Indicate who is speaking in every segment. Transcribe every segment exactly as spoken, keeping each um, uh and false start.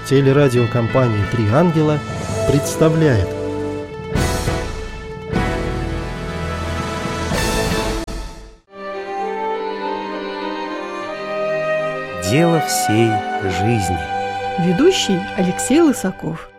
Speaker 1: Телерадиокомпания «Три ангела» представляет.
Speaker 2: Дело всей жизни.
Speaker 3: Ведущий Алексей Лысаков.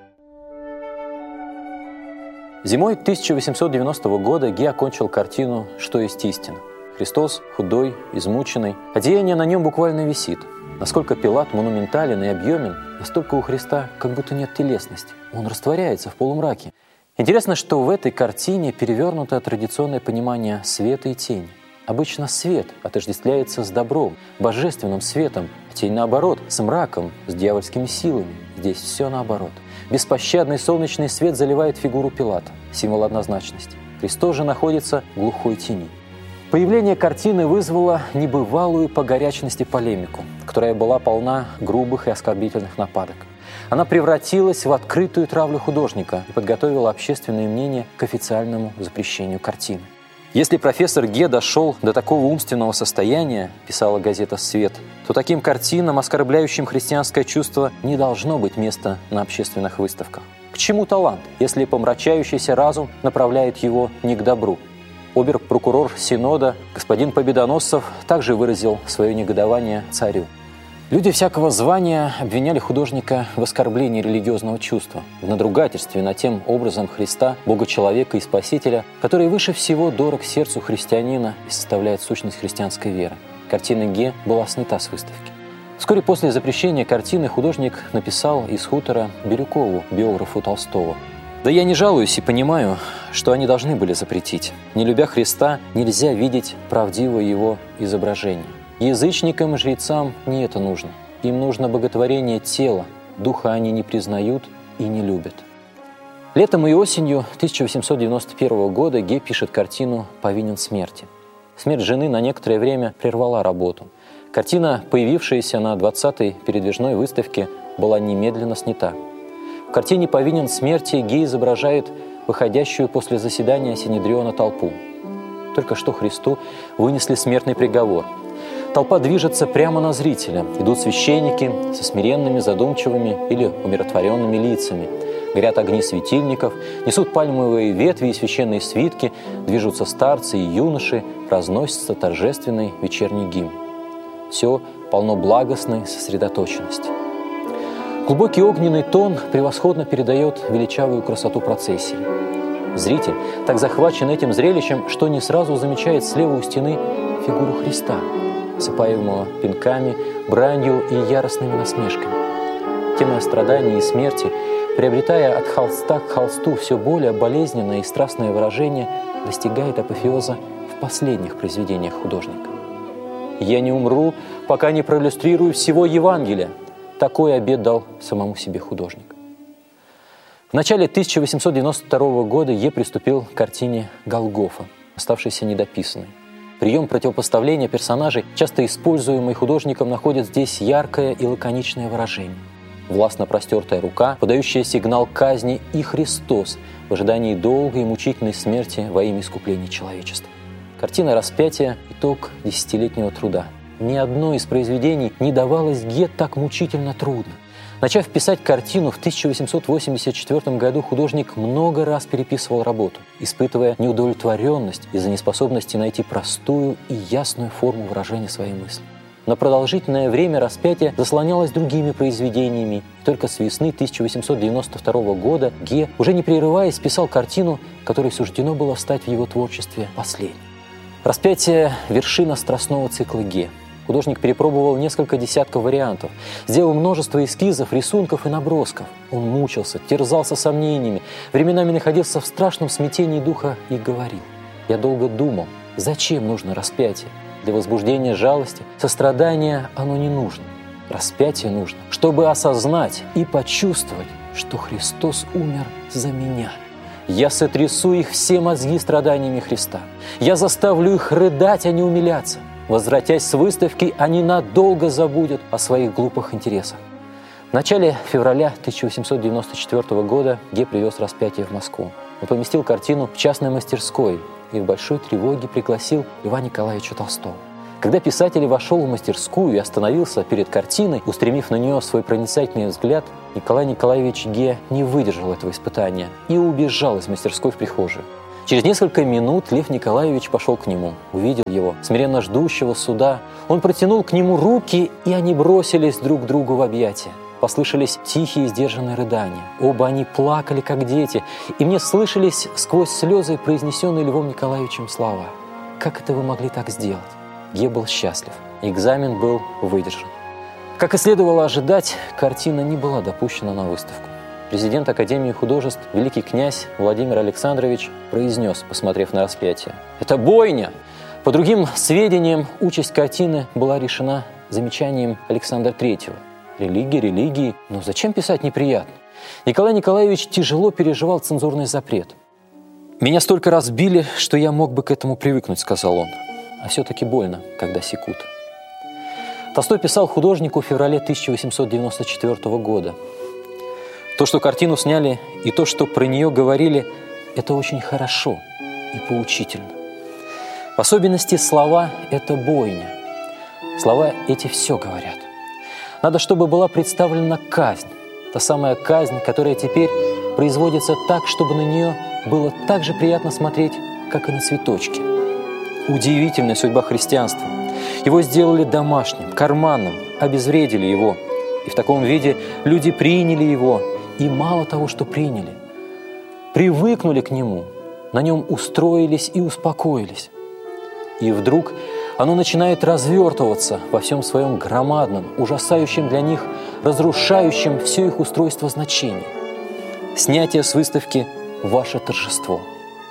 Speaker 4: Зимой тысяча восемьсот девяностого года Ге окончил картину «Что есть истина». Христос худой, измученный, одеяние на нем буквально висит. Насколько Пилат монументален и объемен, настолько у Христа как будто нет телесности. Он растворяется в полумраке. Интересно, что в этой картине перевернуто традиционное понимание света и тени. Обычно свет отождествляется с добром, божественным светом, а тень наоборот, с мраком, с дьявольскими силами. Здесь все наоборот. Беспощадный солнечный свет заливает фигуру Пилата, символ однозначности. Христос же находится в глухой тени. Появление картины вызвало небывалую по горячности полемику, которая была полна грубых и оскорбительных нападок. Она превратилась в открытую травлю художника и подготовила общественное мнение к официальному запрещению картины. Если профессор Ге дошел до такого умственного состояния, писала газета «Свет», то таким картинам, оскорбляющим христианское чувство, не должно быть места на общественных выставках. К чему талант, если помрачающийся разум направляет его не к добру? Обер-прокурор Синода, господин Победоносцев, также выразил свое негодование царю. Люди всякого звания обвиняли художника в оскорблении религиозного чувства, в надругательстве над тем образом Христа, Бога-человека и Спасителя, который выше всего дорог сердцу христианина и составляет сущность христианской веры. Картина Ге была снята с выставки. Вскоре после запрещения картины художник написал из хутора Бирюкову, биографу Толстого: «Да я не жалуюсь и понимаю, что они должны были запретить. Не любя Христа, нельзя видеть правдивое его изображение. Язычникам и жрецам не это нужно. Им нужно боготворение тела, духа они не признают и не любят». Летом и осенью тысяча восемьсот девяносто первого года Ге пишет картину «Повинен смерти». Смерть жены на некоторое время прервала работу. Картина, появившаяся на двадцатой передвижной выставке, была немедленно снята. В картине «Повинен смерти» Ге изображает выходящую после заседания Синедриона толпу. Только что Христу вынесли смертный приговор. Толпа движется прямо на зрителя. Идут священники со смиренными, задумчивыми или умиротворенными лицами. Горят огни светильников, несут пальмовые ветви и священные свитки, движутся старцы и юноши, разносится торжественный вечерний гимн. Все полно благостной сосредоточенности. Глубокий огненный тон превосходно передает величавую красоту процессии. Зритель так захвачен этим зрелищем, что не сразу замечает слева у стены фигуру Христа, осыпаемого пинками, бранью и яростными насмешками. Тема страданий и смерти, приобретая от холста к холсту все более болезненное и страстное выражение, достигает апофеоза в последних произведениях художника. «Я не умру, пока не проиллюстрирую всего Евангелия». Такой обет дал самому себе художник. В начале тысяча восемьсот девяносто второго года Ге приступил к картине «Голгофа», оставшейся недописанной. Прием противопоставления персонажей, часто используемый художником, находит здесь яркое и лаконичное выражение. Властно простертая рука, подающая сигнал казни, и Христос в ожидании долгой и мучительной смерти во имя искупления человечества. Картина «Распятие» – итог десятилетнего труда. Ни одно из произведений не давалось Ге так мучительно трудно. Начав писать картину в тысяча восемьсот восемьдесят четвёртом году, художник много раз переписывал работу, испытывая неудовлетворенность из-за неспособности найти простую и ясную форму выражения своей мысли. На продолжительное время «Распятие» заслонялось другими произведениями. Только с весны тысяча восемьсот девяносто второго года Ге, уже не прерываясь, писал картину, которой суждено было стать в его творчестве последней. «Распятие» — вершина страстного цикла Ге. Художник перепробовал несколько десятков вариантов, сделал множество эскизов, рисунков и набросков. Он мучился, терзался сомнениями, временами находился в страшном смятении духа и говорил: «Я долго думал, зачем нужно распятие? Для возбуждения жалости, сострадания оно не нужно. Распятие нужно, чтобы осознать и почувствовать, что Христос умер за меня. Я сотрясу их все мозги страданиями Христа. Я заставлю их рыдать, а не умиляться. Возвратясь с выставки, они надолго забудут о своих глупых интересах». В начале февраля тысяча восемьсот девяносто четвёртого года Ге привез «Распятие» в Москву. Он поместил картину в частной мастерской и в большой тревоге пригласил Льва Николаевича Толстого. Когда писатель вошел в мастерскую и остановился перед картиной, устремив на нее свой проницательный взгляд, Николай Николаевич Ге не выдержал этого испытания и убежал из мастерской в прихожую. Через несколько минут Лев Николаевич пошел к нему, увидел его, смиренно ждущего суда. Он протянул к нему руки, и они бросились друг к другу в объятия. Послышались тихие сдержанные рыдания. Оба они плакали, как дети, и мне слышались сквозь слезы произнесенные Львом Николаевичем слова. «Как это вы могли так сделать?» Ге был счастлив. Экзамен был выдержан. Как и следовало ожидать, картина не была допущена на выставку. Президент Академии художеств, великий князь Владимир Александрович произнес, посмотрев на распятие: «Это бойня!» По другим сведениям, участь картины была решена замечанием Александра Третьего. Религия, религии, но зачем писать неприятно? Николай Николаевич тяжело переживал цензурный запрет. «Меня столько раз били, что я мог бы к этому привыкнуть», — сказал он. «А все-таки больно, когда секут». Толстой писал художнику в феврале тысяча восемьсот девяносто четвёртого года: «То, что картину сняли, и то, что про нее говорили, это очень хорошо и поучительно. В особенности слова – это бойня. Слова эти все говорят. Надо, чтобы была представлена казнь, та самая казнь, которая теперь производится так, чтобы на нее было так же приятно смотреть, как и на цветочки. Удивительная судьба христианства. Его сделали домашним, карманным, обезвредили его. И в таком виде люди приняли его, и мало того, что приняли, привыкнули к нему, на нем устроились и успокоились. И вдруг оно начинает развертываться во всем своем громадном, ужасающем для них, разрушающем все их устройство значении. Снятие с выставки – ваше торжество».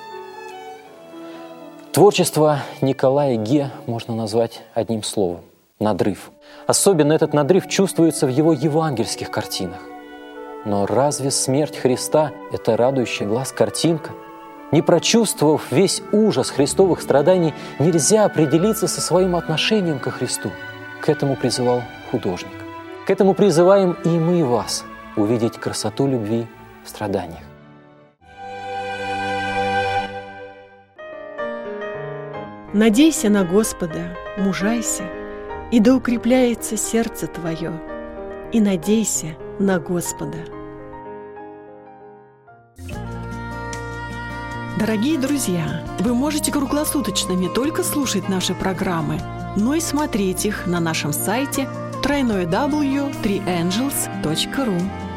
Speaker 4: Творчество Николая Ге можно назвать одним словом – надрыв. Особенно этот надрыв чувствуется в его евангельских картинах. Но разве смерть Христа – это радующая глаз картинка? Не прочувствовав весь ужас христовых страданий, нельзя определиться со своим отношением ко Христу. К этому призывал художник. К этому призываем и мы вас – увидеть красоту любви в страданиях.
Speaker 3: Надейся на Господа, мужайся, и да укрепляется сердце твое, и надейся на Господа. Дорогие друзья, вы можете круглосуточно не только слушать наши программы, но и смотреть их на нашем сайте дабл ю дабл ю дабл ю точка три энджелс точка ру.